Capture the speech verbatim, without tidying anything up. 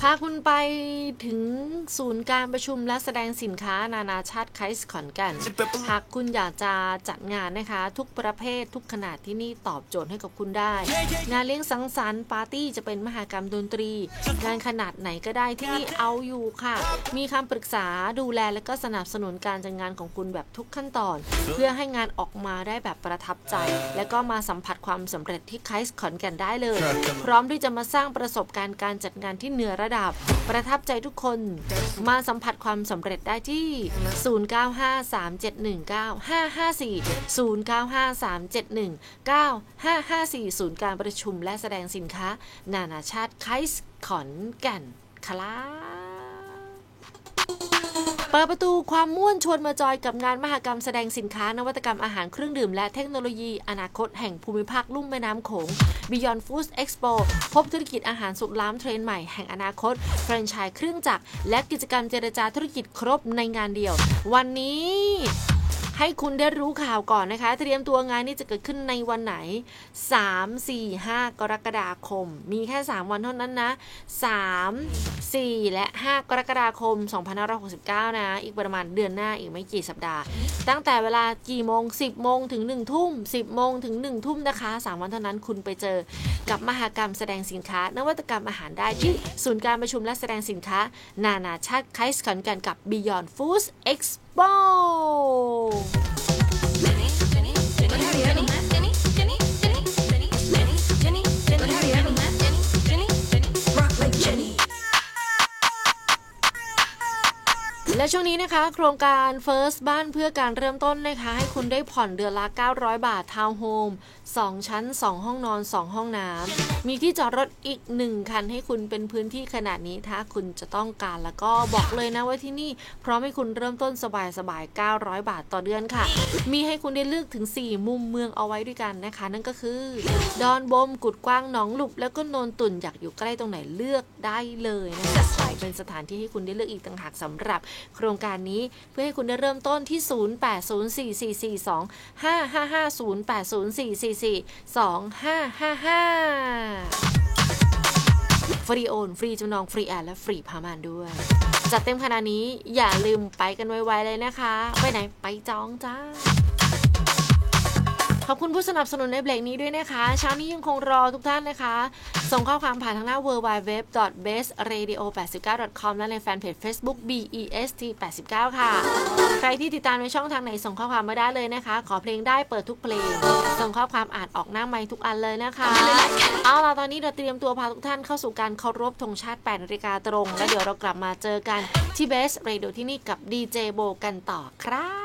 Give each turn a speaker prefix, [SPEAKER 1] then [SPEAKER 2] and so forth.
[SPEAKER 1] พาคุณไปถึงศูนย์การประชุมและแสดงสินค้านานาชาติไคส์ขอนแก่นหากคุณอยากจะจัดงานนะคะทุกประเภททุกขนาดที่นี่ตอบโจทย์ให้กับคุณได้งานเลี้ยงสังสรรค์ปาร์ตี้จะเป็นมหกรรมดนตรีงานขนาดไหนก็ได้ที่นี่เอาอยู่ค่ะมีคำปรึกษาดูแลและก็สนับสนุนการจัดงานของคุณแบบทุกขั้นตอนเพื่อให้งานออกมาได้แบบประทับใจและก็มาสัมผัสความสำเร็จที่ไคส์ขอนแก่นได้เลยพร้อมที่จะมาสร้างประสบการณ์การจัดงานที่เหนือระดับประทับใจทุกคนมาสัมผัสความสำเร็จได้ที่ศูนย์ เก้า ห้า สาม เจ็ด หนึ่ง เก้า ห้า ห้า สี่ ศูนย์ เก้า ห้า สาม เจ็ด หนึ่ง เก้า ห้า ห้า สี่ ศูนย์การประชุมและแสดงสินค้านานาชาติไคส์ขอนแก่นครับเปิดประตูความม่วนชวนมาจอยกับงานมหกรรมแสดงสินค้านวัตกรรมอาหารเครื่องดื่มและเทคโนโลยีอนาคตแห่งภูมิภาคลุ่มแม่น้ำโขง Beyond Food Expo พบธุรกิจอาหารสุดล้ำเทรนด์ใหม่แห่งอนาคตแฟรนไชส์เครื่องจักรและกิจกรรมเจรจาธุรกิจครบในงานเดียววันนี้ให้คุณได้รู้ข่าวก่อนนะคะเตรียมตัวงานนี้จะเกิดขึ้นในวันไหนสาม สี่ ห้ากรกฎาคมมีแค่สามวันเท่านั้นนะสาม สี่และห้ากรกฎาคมสองพันห้าร้อยหกสิบเก้านะอีกประมาณเดือนหน้าอีกไม่กี่สัปดาห์ตั้งแต่เวลากี่โมงสิบโมงถึงหนึ่งทุ่มสิบโมงถึงหนึ่งทุ่มนะคะสามวันเท่านั้นคุณไปเจอกับมหกรรมแสดงสินค้านวัตกรรมอาหารได้ที่ศูนย์การประชุมและแสดงสินค้านานาชาติไคส์ขอนแก่นกับ Beyond Food Expoและช่วงนี้นะคะโครงการ First บ้านเพื่อการเริ่มต้นนะคะให้คุณได้ผ่อนเดือนละเก้าร้อยบาททาวน์โฮมสองชั้นสองห้องนอนสองห้องน้ำมีที่จอดรถอีกหนึ่งคันให้คุณเป็นพื้นที่ขนาดนี้ถ้าคุณจะต้องการแล้วก็บอกเลยนะว่าที่นี่พร้อมให้คุณเริ่มต้นสบายๆเก้าร้อยบาทต่อเดือนค่ะมีให้คุณได้เลือกถึงสี่มุมเมืองเอาไว้ด้วยกันนะคะนั่นก็คือดอนบมกุดกว้างหนองหลุบแล้วก็โนนตุ่นอยากอยู่ใกล้ตรงไหนเลือกได้เลยนะคะเป็นสถานที่ให้คุณได้เลือกอีกต่างหากสำหรับโครงการนี้เพื่อให้คุณได้เริ่มต้นที่ศูนย์ แปด ศูนย์ สี่ สี่ สี่ สอง ห้า ห้า ห้า ศูนย์ แปด ศูนย์ สี่ สี่ สี่ สอง ห้า ห้า ห้าฟรีโอนฟรีจำนองฟรีแอดและฟรีพามานด้วยจัดเต็มขนาดนี้อย่าลืมไปกันไวๆเลยนะคะไปไหนไปจองจ้าขอบคุณผู้สนับสนุนในเบรกนี้ด้วยนะคะเช้านี้ยังคงรอทุกท่านนะคะส่งข้อความผ่านทางหน้า ดับเบิลยู ดับเบิลยู ดับเบิลยู ดอท เบส เรดิโอ แปดสิบเก้า ดอท คอม และในแฟนเพจ Facebook บี อี เอส ที แปดสิบเก้า ค่ะใครที่ติดตามในช่องทางไหนส่งข้อความมาได้เลยนะคะขอเพลงได้เปิดทุกเพลงส่งข้อความอ่านออกหน้าไมค์ทุกอันเลยนะคะเอาล่ะตอนนี้เราเตรียมตัวพาทุกท่านเข้าสู่การเคารพธงชาติแปดนาฬิกาตรงแล้วเดี๋ยวเรากลับมาเจอกันที่ Best Radio ที่นี่กับดีเจโบกันต่อครับ